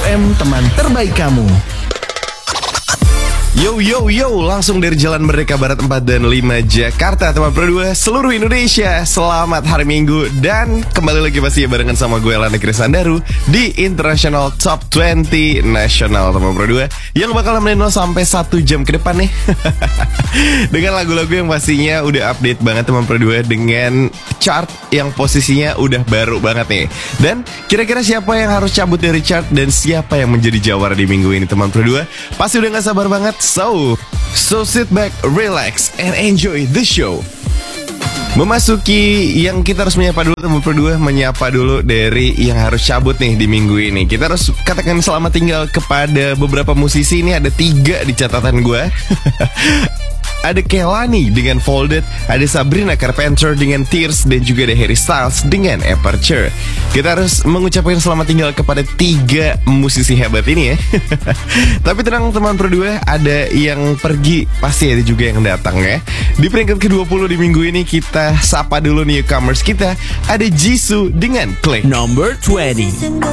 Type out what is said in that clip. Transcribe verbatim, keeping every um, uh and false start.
M, teman terbaik kamu. Yo yo yo, langsung dari Jalan Merdeka Barat empat dan lima Jakarta, teman Pro dua seluruh Indonesia. Selamat hari Minggu dan kembali lagi pasti ya barengan sama gue Lana Krisandaru di International Top dua puluh Nasional, teman Pro dua, yang bakal nemenin lo sampai satu jam ke depan nih. Dengan lagu-lagu yang pastinya udah update banget, teman Pro dua, dengan chart yang posisinya udah baru banget nih. Dan kira-kira siapa yang harus cabut dari chart dan siapa yang menjadi jawara di minggu ini, teman Pro dua? Pasti udah gak sabar banget. So, so sit back, relax, and enjoy the show. Memasuki yang kita harus menyapa dulu, teman Pro dua, menyapa dulu dari yang harus cabut nih di minggu ini. Kita harus katakan selamat tinggal kepada beberapa musisi. Ini ada tiga di catatan gue. Ada Kehlani dengan Folded, ada Sabrina Carpenter dengan Tears, dan juga ada Harry Styles dengan Aperture. Kita harus mengucapkan selamat tinggal kepada tiga musisi hebat ini ya. Tapi tenang teman Pro dua, ada yang pergi, pasti ada juga yang datang ya. Di peringkat ke dua puluh di minggu ini kita sapa dulu newcomers kita. Ada Jisoo dengan Click. Number dua puluh.